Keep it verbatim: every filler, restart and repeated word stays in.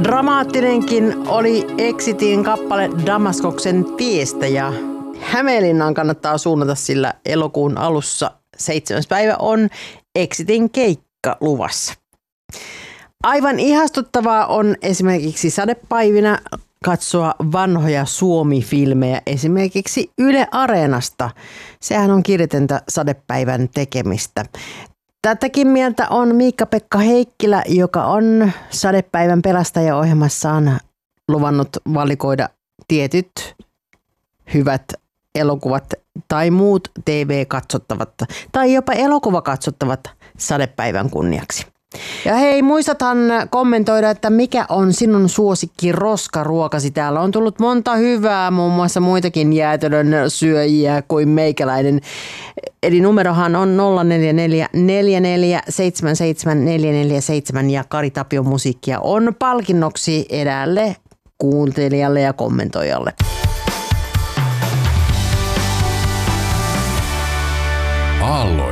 Dramaattinenkin oli Exitin kappale Damaskoksen tiestä ja Hämeenlinnaan kannattaa suunnata, sillä elokuun alussa seitsemäs päivä on Exitin keikka luvassa. Aivan ihastuttavaa on esimerkiksi sadepäivinä katsoa vanhoja Suomi-filmejä esimerkiksi Yle Areenasta. Sehän on kirjatöntä sadepäivän tekemistä. Tätäkin mieltä on Miikka-Pekka Heikkilä, joka on sadepäivän pelastajaohjelmassaan luvannut valikoida tietyt hyvät elokuvat tai muut T V-katsottavat tai jopa elokuvakatsottavat sadepäivän kunniaksi. Ja hei, muistathan kommentoida, että mikä on sinun suosikki roskaruokasi. Täällä on tullut monta hyvää, muun muassa muitakin jäätelön syöjiä kuin meikäläinen. Eli numerohan on nolla neljä neljä neljä neljä seitsemän seitsemän neljä neljä seitsemän ja Kari Tapion musiikkia on palkinnoksi eräälle kuuntelijalle ja kommentoijalle. Aallo.